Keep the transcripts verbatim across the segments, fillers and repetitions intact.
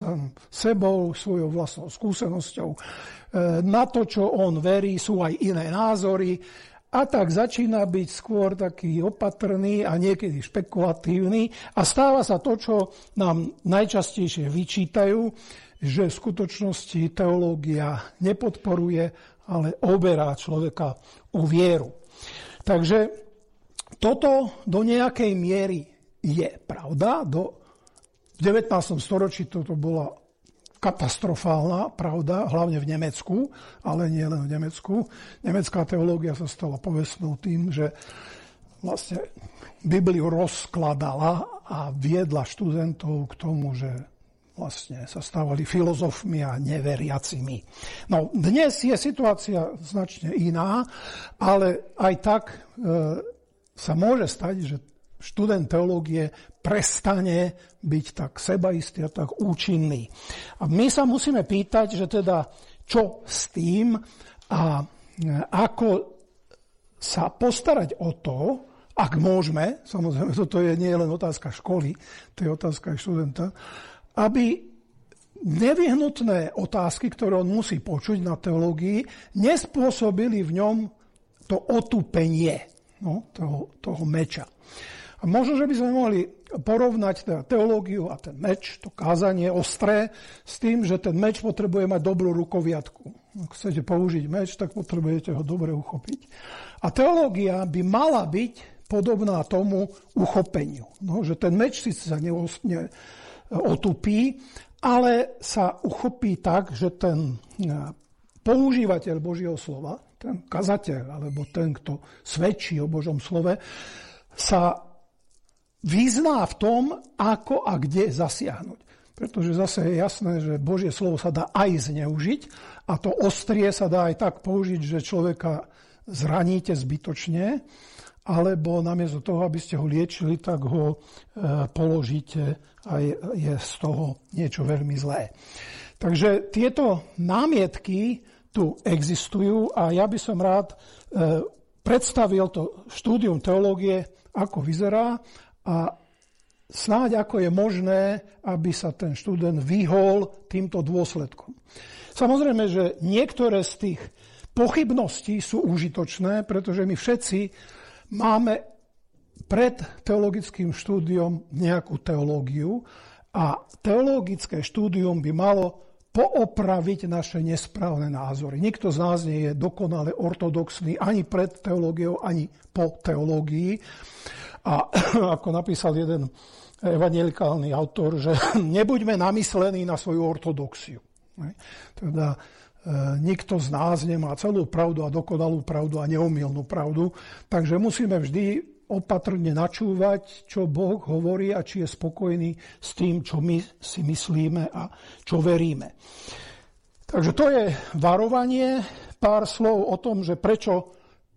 sebou, svojou vlastnou skúsenosťou. Na to, čo on verí, sú aj iné názory a tak začína byť skôr taký opatrný a niekedy špekulatívny a stáva sa to, čo nám najčastejšie vyčítajú, že v skutočnosti teológia nepodporuje, ale oberá človeka o vieru. Takže toto do nejakej miery je pravda. Do, v devätnástom storočí toto bola katastrofálna pravda, hlavne v Nemecku, ale nie len v Nemecku. Nemecká teológia sa stala povestnou tým, že vlastne Bibliu rozkladala a viedla študentov k tomu, že vlastne sa stávali filozofmi a neveriacimi. No, dnes je situácia značne iná, ale aj tak e, sa môže stať, že študent teológie prestane byť tak sebaistý a tak účinný. A my sa musíme pýtať, že teda čo s tým a ako sa postarať o to, ak môžeme, samozrejme, toto je nie len otázka školy, to je otázka aj študenta, aby nevyhnutné otázky, ktoré on musí počuť na teológii, nespôsobili v ňom to otupenie, no, toho, toho meča. A možno, že by sme mohli porovnať teda teológiu a ten meč, to kázanie ostré, s tým, že ten meč potrebuje mať dobrú rukoviatku. Ak chcete použiť meč, tak potrebujete ho dobre uchopiť. A teológia by mala byť podobná tomu uchopeniu. No, že ten meč si sa neostne otupí, ale sa uchopí tak, že ten používateľ Božieho slova, ten kazateľ, alebo ten, kto svedčí o Božom slove, sa vyzná v tom, ako a kde zasiahnuť. Pretože zase je jasné, že Božie slovo sa dá aj zneužiť a to ostrie sa dá aj tak použiť, že človeka zraníte zbytočne, alebo namiesto toho, aby ste ho liečili, tak ho e, položíte a je, je z toho niečo veľmi zlé. Takže tieto námietky tu existujú a ja by som rád e, predstavil to štúdium teológie, ako vyzerá a snáď ako je možné, aby sa ten študent vyhol týmto dôsledkom. Samozrejme, že niektoré z tých pochybností sú užitočné, pretože my všetci máme pred teologickým štúdiom nejakú teológiu a teologické štúdium by malo poopraviť naše nesprávne názory. Nikto z nás nie je dokonale ortodoxný ani pred teológiou, ani po teológii. A ako napísal jeden evanjelikálny autor, že nebuďme namyslení na svoju ortodoxiu. Teda nikto z nás nemá celú pravdu a dokonalú pravdu a neomylnú pravdu, takže musíme vždy opatrne načúvať, čo Boh hovorí a či je spokojný s tým, čo my si myslíme a čo veríme. Takže to je varovanie, pár slov o tom, že prečo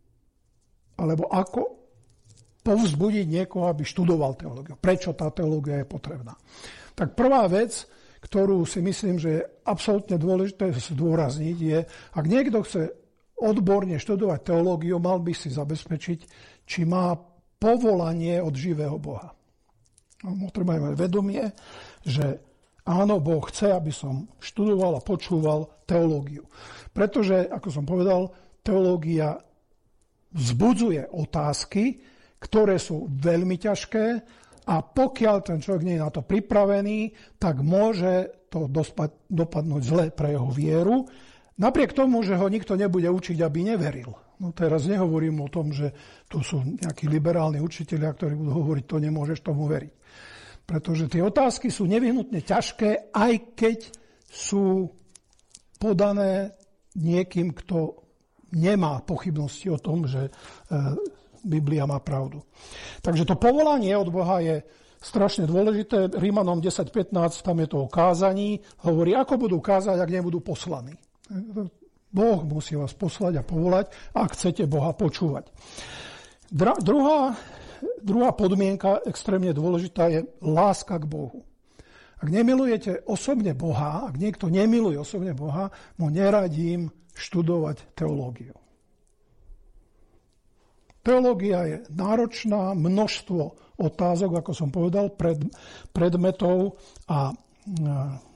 alebo ako povzbudiť niekoho, aby študoval teológiu. Prečo tá teológia je potrebná. Tak prvá vec, ktorú si myslím, že je absolútne dôležité zdôrazniť, je, ak niekto chce odborne študovať teológiu, mal by si zabezpečiť, či má povolanie od živého Boha. No, treba mať vedomie, že áno, Boh chce, aby som študoval a počúval teológiu. Pretože, ako som povedal, teológia vzbudzuje otázky, ktoré sú veľmi ťažké, a pokiaľ ten človek nie je na to pripravený, tak môže to dopadnúť zle pre jeho vieru. Napriek tomu, že ho nikto nebude učiť, aby neveril. No teraz nehovorím o tom, že tu sú nejakí liberálni učitelia, ktorí budú hovoriť, to nemôžeš tomu veriť. Pretože tie otázky sú nevyhnutne ťažké, aj keď sú podané niekým, kto nemá pochybnosti o tom, že Biblia má pravdu. Takže to povolanie od Boha je strašne dôležité. Rímanom desať pätnásť, tam je to o kázaní. Hovorí, ako budú kázať, ak nebudú poslaní. Boh musí vás poslať a povolať, ak chcete Boha počúvať. Dra- druhá, druhá podmienka, extrémne dôležitá, je láska k Bohu. Ak nemilujete osobne Boha, ak niekto nemiluje osobne Boha, mu neradím študovať teológiu. Teológia je náročná, množstvo otázok, ako som povedal, pred, predmetov a